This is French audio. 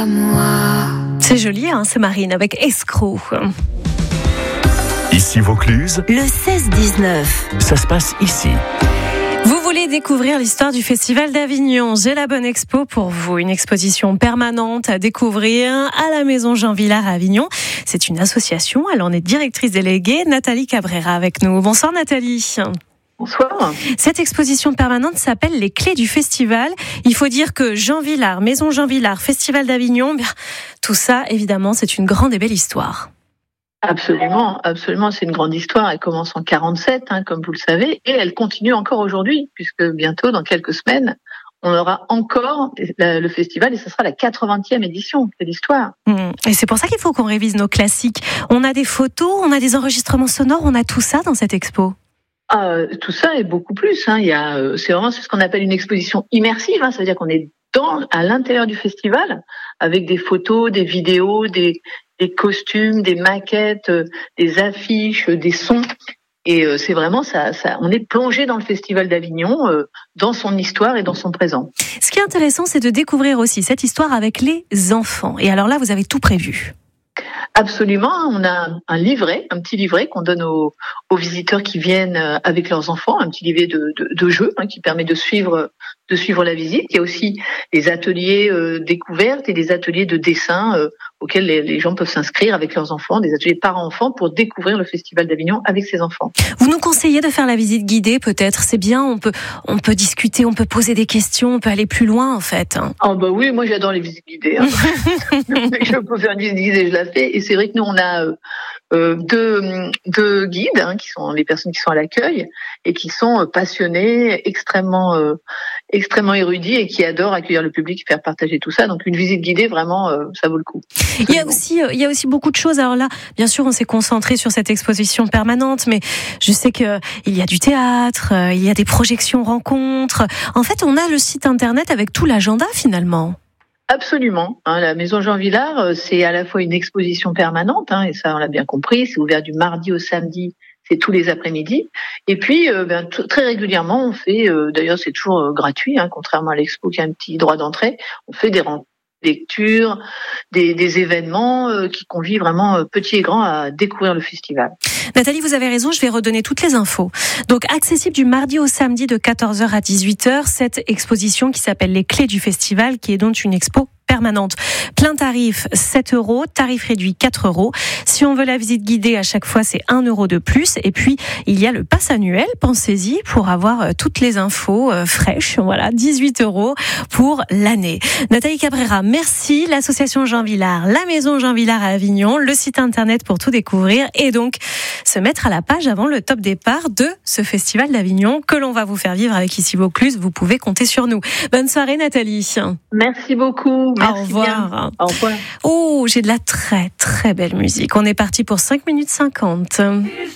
à moi. C'est joli, hein, c'est Marine avec Escroc. Ici Vaucluse, le 16-19. ça se passe ici. Vous voulez découvrir l'histoire du Festival d'Avignon? J'ai la bonne expo pour vous. Une exposition permanente à découvrir à la Maison Jean Vilar à Avignon. C'est une association. Elle en est directrice déléguée. Nathalie Cabrera avec nous. Bonsoir Nathalie. Bonsoir. Cette exposition permanente s'appelle Les Clés du Festival. Il faut dire que Jean Vilar, Maison Jean Vilar, Festival d'Avignon, tout ça, évidemment, c'est une grande et belle histoire. Absolument, absolument, c'est une grande histoire. Elle commence en 47, comme vous le savez, et elle continue encore aujourd'hui, puisque bientôt, dans quelques semaines, on aura encore le festival et ce sera la 80e édition de l'histoire. Et c'est pour ça qu'il faut qu'on révise nos classiques. On a des photos, on a des enregistrements sonores, on a tout ça dans cette expo. Tout ça et beaucoup plus. C'est vraiment ce qu'on appelle une exposition immersive. Ça veut dire qu'on est à l'intérieur du festival avec des photos, des vidéos, des costumes, des maquettes, des affiches, des sons. Et c'est vraiment ça. On est plongé dans le Festival d'Avignon, dans son histoire et dans son présent. Ce qui est intéressant, c'est de découvrir aussi cette histoire avec les enfants. Et alors là, vous avez tout prévu. Absolument, on a un petit livret qu'on donne aux visiteurs qui viennent avec leurs enfants, un petit livret de jeu qui permet de suivre la visite. Il y a aussi des ateliers découvertes et des ateliers de dessin auxquels les gens peuvent s'inscrire avec leurs enfants, des ateliers parents-enfants pour découvrir le Festival d'Avignon avec ses enfants. Vous nous conseillez de faire la visite guidée peut-être? C'est bien, on peut discuter, on peut poser des questions, on peut aller plus loin en fait. Oui, moi j'adore les visites guidées. Je peux faire une visite guidée, je la fais. Et c'est vrai que nous on a deux guides qui sont les personnes qui sont à l'accueil et qui sont passionnés, extrêmement érudits et qui adorent accueillir le public et faire partager tout ça. Donc une visite guidée, vraiment, ça vaut le coup. Il y a aussi beaucoup de choses. Alors là, bien sûr, on s'est concentré sur cette exposition permanente, mais je sais qu'il y a du théâtre, il y a des projections rencontres. En fait, on a le site internet avec tout l'agenda finalement. Absolument. La Maison Jean Vilar, c'est à la fois une exposition permanente, et ça on l'a bien compris, c'est ouvert du mardi au samedi, c'est tous les après-midi. Et puis très régulièrement, on fait, d'ailleurs c'est toujours gratuit, contrairement à l'expo qui a un petit droit d'entrée, on fait des rencontres, des lectures, des événements qui convient vraiment petits et grands à découvrir le festival. Nathalie, vous avez raison, je vais redonner toutes les infos. Donc, accessible du mardi au samedi de 14h à 18h, cette exposition qui s'appelle Les Clés du Festival, qui est donc une expo permanente. Plein tarif, 7 €, tarif réduit, 4 €. Si on veut la visite guidée, à chaque fois, c'est 1 € de plus. Et puis, il y a le pass annuel, pensez-y, pour avoir toutes les infos fraîches. Voilà, 18 € pour l'année. Nathalie Cabrera, merci. L'association Jean Vilar, la Maison Jean Vilar à Avignon, le site internet pour tout découvrir et donc se mettre à la page avant le top départ de ce Festival d'Avignon que l'on va vous faire vivre avec Ici Vaucluse. Vous pouvez compter sur nous. Bonne soirée, Nathalie. Merci beaucoup. Merci. Au revoir. Bien. Au revoir. Oh, j'ai de la très très belle musique. On est parti pour 5 minutes 50.